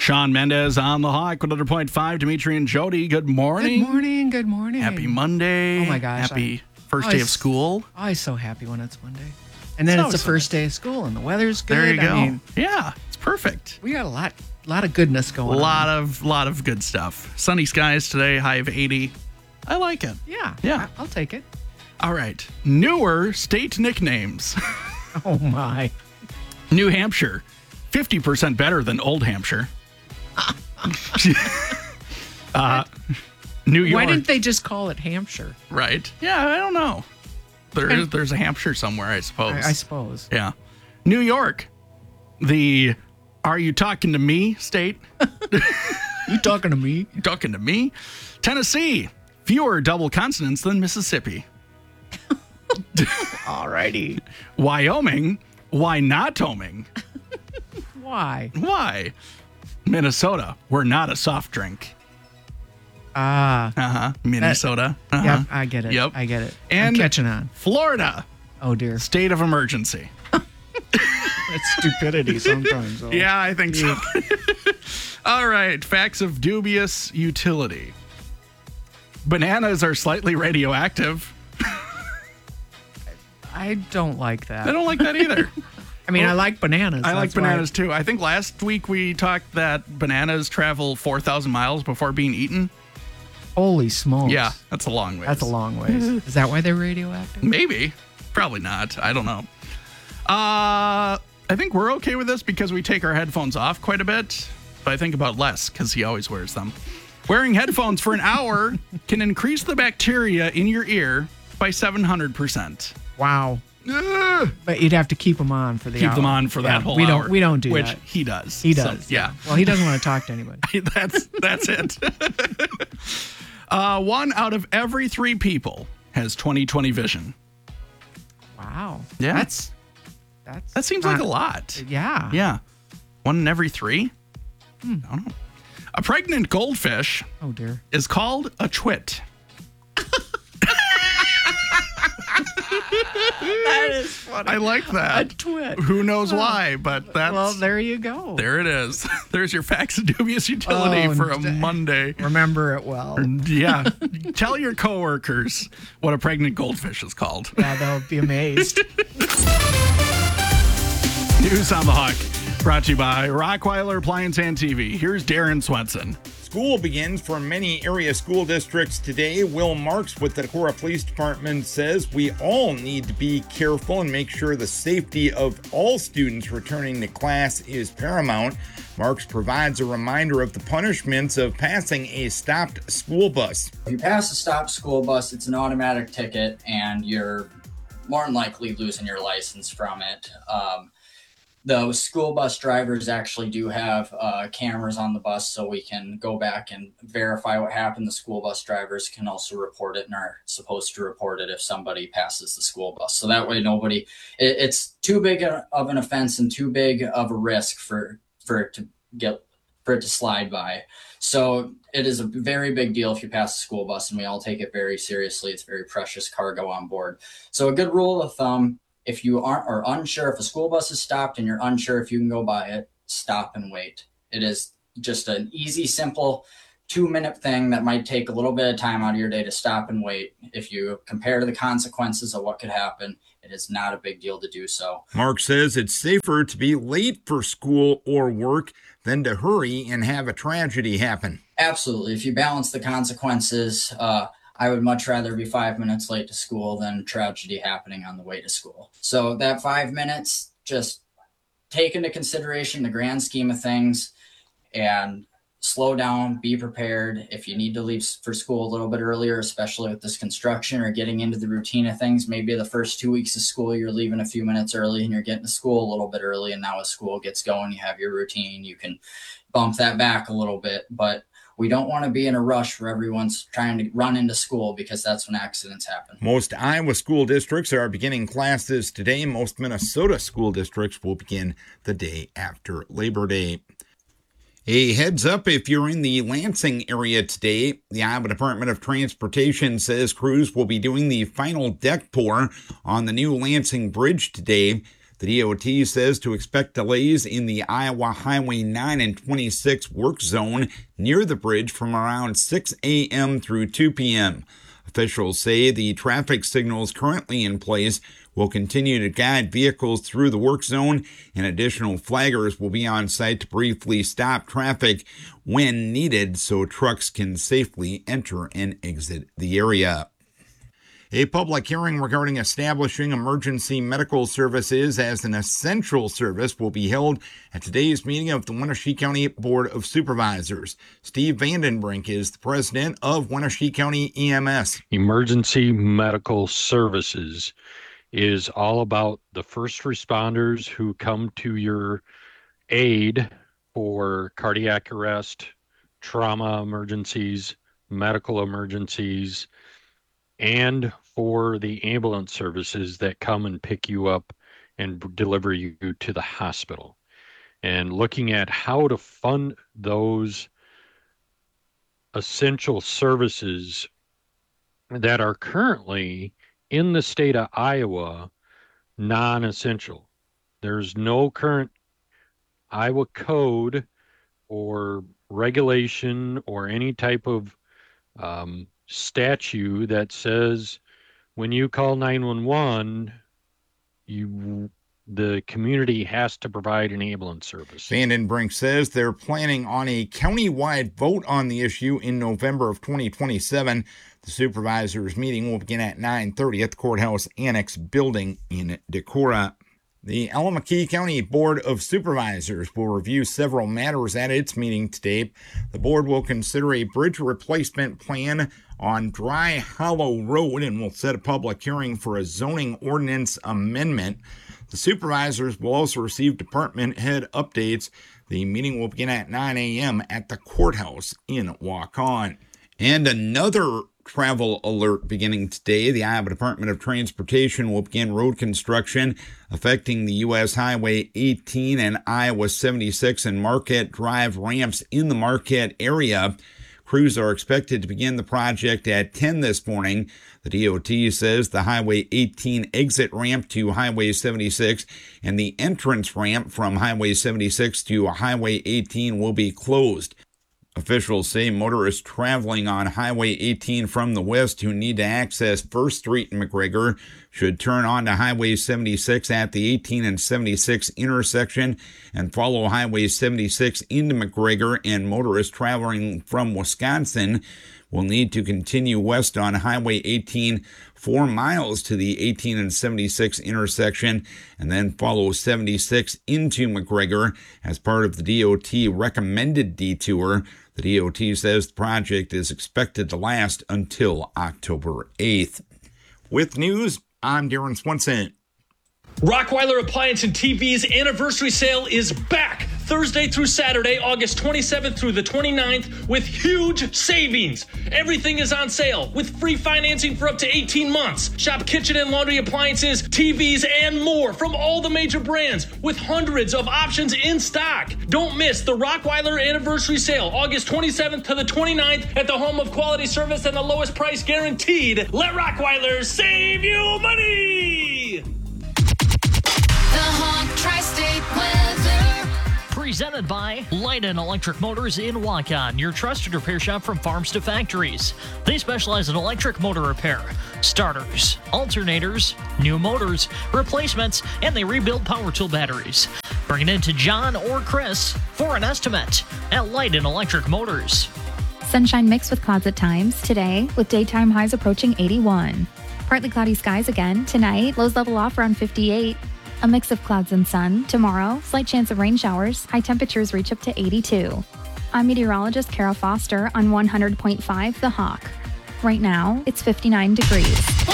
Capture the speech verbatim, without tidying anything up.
Sean Mendez on the Hawk, one hundred point five. Dimitri and Jody, good morning. Good morning. Good morning. Happy Monday. Oh, my gosh. Happy I, first I day was, of school. Always so happy when it's Monday. And then It's it's the always first day of school and the weather's good. There you go. I mean, yeah, it's perfect. we got a lot lot of goodness A going lot on. of lot of good stuff. Sunny skies today, high of eighty. I like it. Yeah. Yeah. I, I'll take it. All right. Newer state nicknames. Oh, my. New Hampshire, fifty percent better than Old Hampshire. uh, New York. Why didn't they just call it Hampshire? Right. Yeah, I don't know. There is, there's a Hampshire somewhere, I suppose. I, I suppose. Yeah. New York, the are you talking to me state? You talking to me? You talking to me? Tennessee, fewer double consonants than Mississippi. Alrighty. Wyoming, why not Toming? Why? Why? Minnesota, we're not a soft drink. Ah. Uh-huh. Minnesota. Uh-huh. Yep, I get it. Yep. I get it. And I'm catching on. Florida, Oh, dear. state of emergency. It's stupidity sometimes. though. Yeah, I think so. All right. Facts of dubious utility. Bananas are slightly radioactive. I don't like that. I don't like that either. I mean, I like bananas. I like that's why- bananas too. I think last week we talked that bananas travel four thousand miles before being eaten. Holy smokes. Yeah, that's a long way. That's a long ways. Is that why they're radioactive? Maybe. Probably not. I don't know. Uh, I think we're okay with this because we take our headphones off quite a bit. But I think about Les because he always wears them. Wearing headphones for an hour can increase the bacteria in your ear by seven hundred percent. Wow. Ugh. But you'd have to keep them on for the Keep hour. them on for that Yeah, whole we hour. don't. We don't do which that. he does. He So, does. yeah. Well, he doesn't want to talk to anybody. that's that's it. uh, one out of every three people has twenty twenty vision. Wow. Yeah. That's that's That seems like a lot. Yeah. Yeah. One in every three? Hmm. I don't know. A pregnant goldfish Oh dear. is called a twit. That is funny. I like A that. twit. Who knows why, but that's Well, there you go. there it is. There's your facts of dubious utility Oh, for a d- Monday. Remember it well. Yeah. Tell your coworkers what a pregnant goldfish is called. Yeah, they'll be amazed. News on the Hawk, brought to you by Rockweiler Appliance and T V. Here's Darren Swenson. School begins for many area school districts today. Will Marks with the Decorah Police Department says we all need to be careful and make sure the safety of all students returning to class is paramount. Marks provides a reminder of the punishments of passing a stopped school bus. If you pass a stopped school bus, it's an automatic ticket and you're more than likely losing your license from it. Um, The school bus drivers actually do have uh, cameras on the bus, so we can go back and verify what happened. The school bus drivers can also report it and are supposed to report it if somebody passes the school bus. So that way nobody, it, it's too big of an offense and too big of a risk for, for it to get, for it to slide by. So it is a very big deal if you pass the school bus, and we all take it very seriously. It's very precious cargo on board. So a good rule of thumb, if you aren't or unsure if a school bus is stopped and you're unsure if you can go by it, stop and wait. It is just an easy, simple two minute thing that might take a little bit of time out of your day to stop and wait. If you compare to the consequences of what could happen, it is not a big deal to do so. Mark says it's safer to be late for school or work than to hurry and have a tragedy happen. Absolutely. If you balance the consequences, uh, I would much rather be five minutes late to school than tragedy happening on the way to school. So that five minutes, just take into consideration the grand scheme of things and slow down, be prepared. If you need to leave for school a little bit earlier, especially with this construction or getting into the routine of things, maybe the first two weeks of school, you're leaving a few minutes early and you're getting to school a little bit early. And now as school gets going, you have your routine, you can bump that back a little bit. But we don't want to be in a rush where everyone's trying to run into school, because that's when accidents happen. Most Iowa school districts are beginning classes today. Most Minnesota school districts will begin the day after Labor Day. A heads up if you're in the Lansing area today. The Iowa Department of Transportation says crews will be doing the final deck pour on the new Lansing Bridge today. The D O T says to expect delays in the Iowa Highway nine and twenty-six work zone near the bridge from around six a.m. through two p.m. Officials say the traffic signals currently in place will continue to guide vehicles through the work zone, and additional flaggers will be on site to briefly stop traffic when needed so trucks can safely enter and exit the area. A public hearing regarding establishing emergency medical services as an essential service will be held at today's meeting of the Wenatchee County Board of Supervisors. Steve Vandenbrink is the president of Wenatchee County E M S. Emergency medical services is all about the first responders who come to your aid for cardiac arrest, trauma emergencies, medical emergencies, and for the ambulance services that come and pick you up and deliver you to the hospital. And looking at how to fund those essential services that are currently in the state of Iowa non-essential. There's no current Iowa code or regulation or any type of um, statute that says when you call nine one one, you the community has to provide an ambulance service. Vandenbrink says they're planning on a county-wide vote on the issue in November of twenty twenty-seven. The supervisors' meeting will begin at nine thirty at the Courthouse Annex building in Decorah. The Allamakee County Board of Supervisors will review several matters at its meeting today. The board will consider a bridge replacement plan on Dry Hollow Road and will set a public hearing for a zoning ordinance amendment. The supervisors will also receive department head updates. The meeting will begin at nine a.m. at the courthouse in Waukon. And another travel alert beginning today. The Iowa Department of Transportation will begin road construction affecting the U S Highway eighteen and Iowa seventy-six and Marquette Drive ramps in the Marquette area. Crews are expected to begin the project at ten this morning. The D O T says the Highway eighteen exit ramp to Highway seventy-six and the entrance ramp from Highway seventy-six to Highway eighteen will be closed. Officials say motorists traveling on Highway eighteen from the west who need to access First Street in McGregor should turn onto Highway seventy-six at the eighteen and seventy-six intersection and follow Highway seventy-six into McGregor, and motorists traveling from Wisconsin will need to continue west on Highway eighteen four miles to the eighteen and seventy-six intersection and then follow seventy-six into McGregor as part of the D O T recommended detour. The D O T says the project is expected to last until October eighth. With news, I'm Darren Swenson. Rockweiler Appliance and T V's anniversary sale is back Thursday through Saturday, August twenty-seventh through the twenty-ninth, with huge savings. Everything is on sale with free financing for up to eighteen months. Shop kitchen and laundry appliances, T Vs, and more from all the major brands with hundreds of options in stock. Don't miss the Rockweiler anniversary sale, August twenty-seventh to the twenty-ninth, at the home of quality service and the lowest price guaranteed. Let Rockweiler save you money! The Hawk Tri-State Weather. Presented by Leiden Electric Motors in Waukon, your trusted repair shop from farms to factories. They specialize in electric motor repair, starters, alternators, new motors, replacements, and they rebuild power tool batteries. Bring it in to John or Chris for an estimate at Leiden Electric Motors. Sunshine mixed with clouds at times today, with daytime highs approaching eighty-one. Partly cloudy skies again tonight, lows level off around fifty-eight. A mix of clouds and sun. Tomorrow, slight chance of rain showers. High temperatures reach up to eighty-two. I'm meteorologist Kara Foster on one hundred point five The Hawk. Right now, it's fifty-nine degrees.